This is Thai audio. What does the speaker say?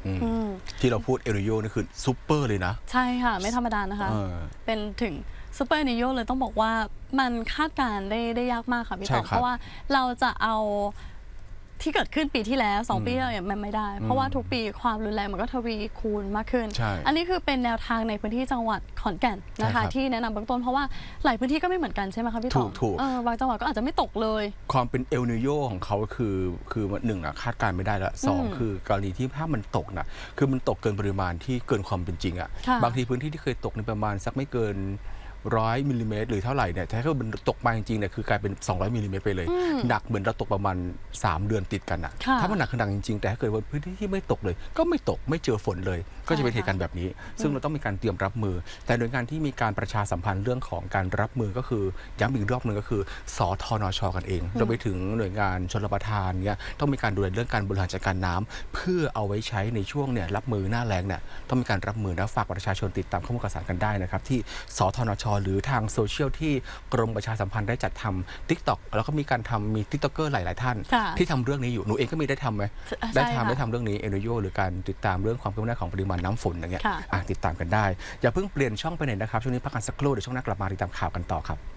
ที่เราพูดเอลนิโญนี่คือซูเปอร์เลยนะใช่ค่ะไม่ธรรมดานะคะเป็นถึงซูเปอร์เอลนิโญเลยต้องบอกว่ามันคาดการได้ยากมากค่ะพี่ต่อเพราะว่าเราจะเอาที่เกิดขึ้นปีที่แล้ว2 ปีแล้วเนี่ยมันไม่ได้เพราะว่าทุกปีความรุนแรงมันก็ทวีคูณมากขึ้นอันนี้คือเป็นแนวทางในพื้นที่จังหวัดขอนแก่นนะคะที่แนะนำเบื้องต้นเพราะว่าหลายพื้นที่ก็ไม่เหมือนกันใช่ไหมคะพี่ต่อถูกบางจังหวัดก็อาจจะไม่ตกเลยความเป็นเอลนิโญของเขาคือหนึ่งคาดการไม่ได้ละ2คือกรณีที่ถ้ามันตกนะคือมันตกเกินปริมาณที่เกินความเป็นจริงอ่ะบางทีพื้นที่ที่เคยตกในประมาณสักไม่เกิน100 มิลลิเมตรหรือเท่าไหร่เนี่ยถ้าเกิดมันตกมาจริงๆเนี่ยคือกลายเป็น200 มิลลิเมตรไปเลยหนักเหมือนเราตกประมาณ3 เดือนติดกันอ่ะถ้ามันหนักขนาดจริงๆแต่ถ้าเกิดว่าพื้นที่ที่ไม่ตกเลยก็ไม่ตกไม่เจอฝนเลยก็จะเป็นเหตุการณ์แบบนี้ซึ่งเราต้องมีการเตรียมรับมือแต่โดยการที่มีการประชาสัมพันธ์เรื่องของการรับมือก็คือย้ำอีกรอบนึงก็คือสทนช.กันเองรวมไปถึงหน่วยงานชลประทานเนี่ยต้องมีการดูแลเรื่องการบริหารจัดการน้ำเพื่อเอาไว้ใช้ในช่วงเนี่ยรับมือหน้าแล้งเนี่ยต้องมีการรับมือและฝากประชาชนติดตามข้อมูลข่าวสารกันได้นะครับที่สทนช.หรือทางโซเชียลที่กรมประชาสัมพันธ์ได้จัดทำ TikTok แล้วก็มีการทำมี TikToker หลายๆท่านที่ทำเรื่องนี้อยู่หนูเองก็มีได้ทำไหมได้ทำเรื่องนี้เอลนิโญหรือการติดตามเรื่องความคืบหน้าของปริมาณน้ำฝนอย่างเงี้ยติดตามกันได้อย่าเพิ่งเปลี่ยนช่องไปไหนนะครับช่วงนี้พักกันสักครู่เดี๋ยวช่วงหน้ากลับมาติดตามข่าวกันต่อครับ